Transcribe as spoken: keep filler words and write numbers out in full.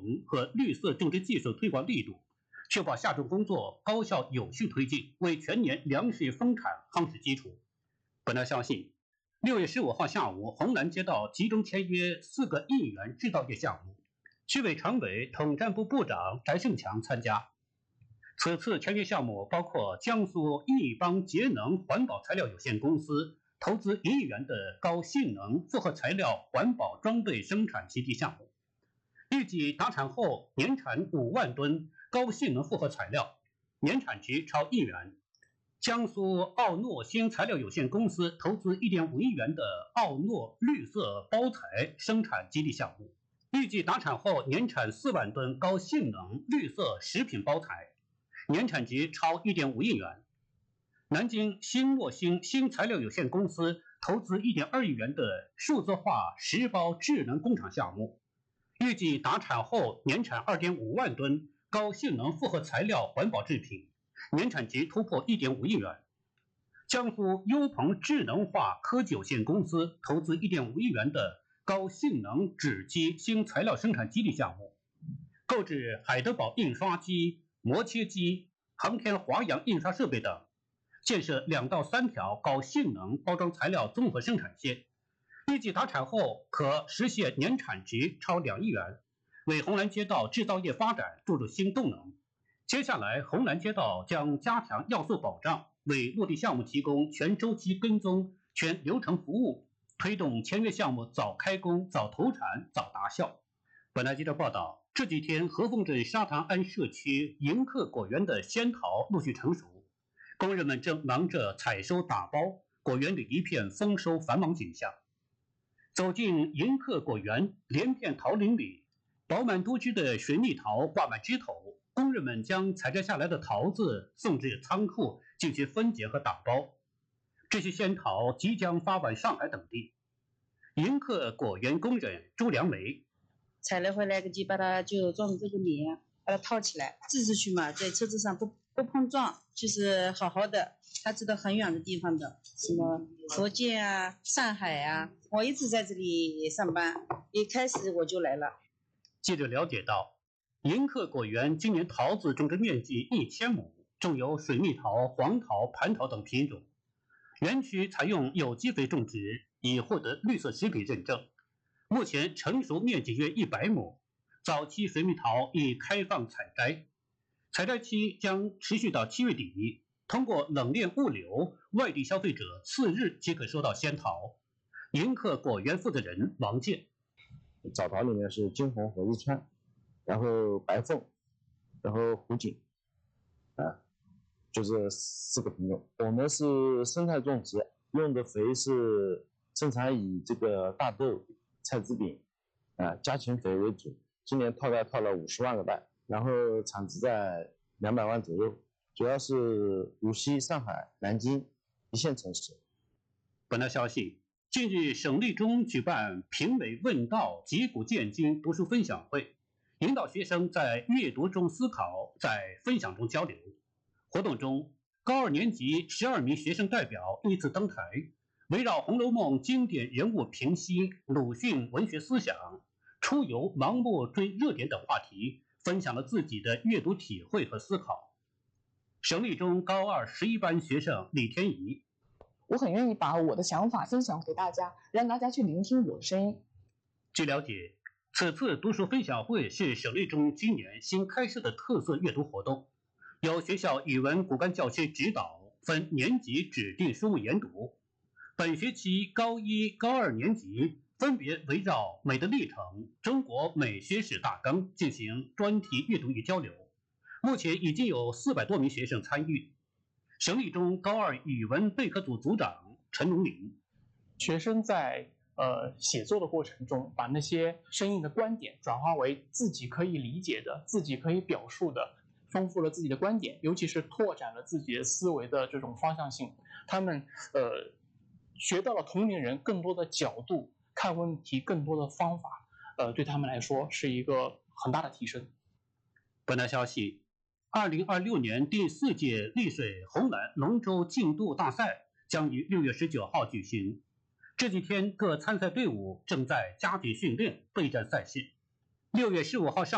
容和绿色种植技术推广力度，确保下种工作高效有序推进，为全年粮食丰产夯实基础。本台消息，六月十五号下午，红蓝街道集中签约四个亿元制造业项目，区委常委、统战部部长翟胜强参加。此次签约项目包括江苏益邦节能环保材料有限公司投资一亿元的高性能复合材料环保装备生产基地项目，预计达产后年产五万吨高性能复合材料，年产值超亿元。江苏奥诺新材料有限公司投资一点五亿元的奥诺绿色包材生产基地项目，预计达产后年产四万吨高性能绿色食品包材，年产值超一点五亿元。南京新诺星新材料有限公司投资一点二亿元的数字化实包智能工厂项目，预计达产后年产二点五万吨高性能复合材料环保制品，年产值突破一点五亿元。江苏优鹏智能化科技有限公司投资一点五亿元的高性能纸基新材料生产基地项目，购置海德堡印刷机、磨切机、航天华阳印刷设备等，建设两到三条高性能包装材料综合生产线，预计达产后可实现年产值超两亿元，为红蓝街道制造业发展注入新动能。接下来，红蓝街道将加强要素保障，为落地项目提供全周期跟踪、全流程服务，推动签约项目早开工、早投产、早达效。本台记者报道，这几天和凤镇沙塘庵社区迎客果园的仙桃陆续成熟，工人们正忙着采收打包，果园里一片丰收繁忙景象。走进迎客果园，连片桃林里，饱满多汁的水蜜桃挂满枝头，工人们将采摘下来的桃子送至仓库进行分拣和打包。这些仙桃即将发往上海等地。迎客果园工人朱良梅， 采了回来，就把它就装这个帘，把它套起来，寄出去嘛，在车子上不不碰撞，就是好好的。他知道很远的地方的，什么福建啊、上海啊，我一直在这里上班，一开始我就来了。 记者了解到，迎客果园今年桃子种植面积一千亩，种有水蜜桃、黄桃、蟠桃等品种。园区采用有机肥种植，已获得绿色食品认证。目前成熟面积约一百亩，早期水蜜桃已开放采摘，采摘期将持续到七月底。通过冷链物流，外地消费者次日即可收到仙桃。迎客果园负责人王健， 早桃里面是金红和日川，然后白凤，然后湖锦，啊，就这四个品种。我们是生态种植，用的肥是生产以这个大豆、菜籽饼啊家禽肥为主。今年套袋套了五十万个袋，然后产值在两百万左右，主要是无锡、上海、南京一线城市。 本台消息，近日省立中举办评委问道击鼓见今读书分享会，引导学生在阅读中思考，在分享中交流。活动中，高二年级十二名学生代表依次登台，围绕《红楼梦》经典人物评析、鲁迅文学思想、出游盲目追热点等话题，分享了自己的阅读体会和思考。省立中高二十一班学生李天怡， 我很愿意把我的想法分享给大家，让大家去聆听我的声音。 据了解，此次读书分享会是省立中今年新开设的特色阅读活动，由学校语文骨干教师指导，分年级指定书目研读。本学期高一、高二年级分别围绕《美的历程》、中国美学史大纲进行专题阅读与交流。目前已经有四百多名学生参与。省立中高二语文备课组组长陈荣林， 学生在呃写作的过程中，把那些生硬的观点转化为自己可以理解的、自己可以表述的，丰富了自己的观点，尤其是拓展了自己的思维的这种方向性。他们呃学到了同龄人更多的角度看问题，更多的方法，呃，对他们来说是一个很大的提升。 本台消息，二零二六年第四届丽水红蓝龙舟竞渡大赛将于六月十九号举行。这几天各参赛队伍正在加紧训练备战赛事。六月十五号上